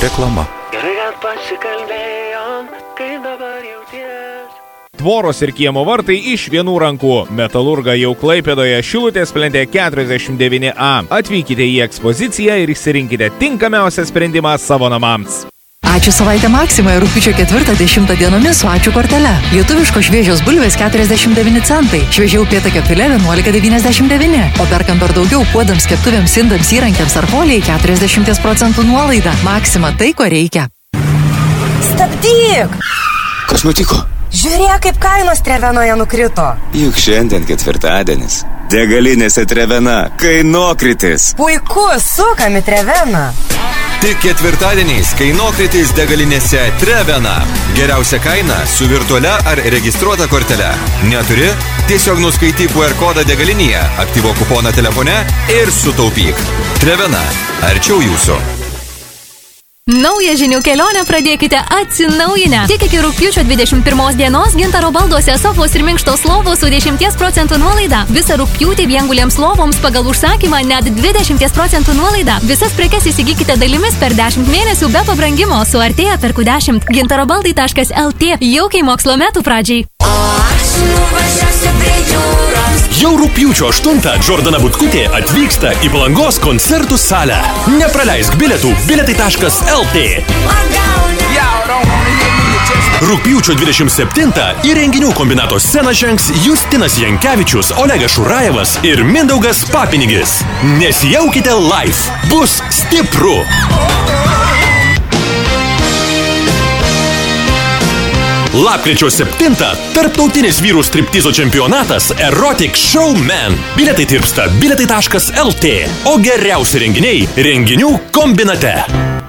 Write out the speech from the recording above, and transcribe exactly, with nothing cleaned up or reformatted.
reklama. Gerai, kad pasikalbėjom, kaip dabar jauties. Tvoros ir kiemo vartai iš vienų rankų. Metalurga jau Klaipėdoje, Šilutės plente keturiasdešimt devyni A. Atvykite į ekspoziciją ir išsirinkite tinkamiausią sprendimą savo namams. Ačiū savaitę Maksimoje rugpjūčio ketvirtą dešimtą dienomis su ačiū kortele. Lietuviško šviežios bulvės keturiasdešimt devyni centai, šviežiau upėtakio filė vienuolika devyniasdešimt devyni, o perkant dar daugiau puodams, keptuvėms, indams, įrankiams ar folijai keturiasdešimt procentų nuolaida. Maksima tai, ko reikia. Stabdyk! Kas nutiko? Žiūrėk, kaip kainos Trevenoje nukrito. Juk šiandien ketvirtadienis. Degalinėse Trevena kainokritis. Puiku, sukam į Treveną. Tik ketvirtadieniais kainokritis degalinėse Trevena. Geriausia kaina su virtualia ar registruota kortele. Neturi? Tiesiog nuskaityk Q R kodą degalinėje, aktyvuok kuponą telefone ir sutaupyk. Trevena. Arčiau jūsų. Naują žinių kelionę pradėkite atsinaujinę. Tik iki rugpjūčio dvidešimt pirmos dienos Gintaro balduose sofos ir minkštos lovos su dešimties procentų nuolaida. Visą rugpjūtį viengulėms lovoms pagal užsakymą net dvidešimt procentų nuolaida. Visas prekes įsigykite dalimis per dešimt mėnesių be pabrangimo. Suartėja per Q dešimt. gintarobaldai taškas L T. Jaukiai mokslo metų pradžiai. Jau rugpjūčio aštuntą Džordana Butkutė atvyksta į Palangos koncertų salę. Nepraleisk bilietų bilietai taškas L T. Rugpjūčio dvidešimt septintą į renginių kombinato sceną žengs Justinas Jankevičius, Olegas Šurajevas ir Mindaugas Papinigis. Nesijaukite live. Bus stipru. Lapkričio septintą tarptautinis vyrų striptizo čempionatas Erotic Showman. Bilietai tirpsta bilietai taškas L T. O geriausi renginiai renginių kombinate.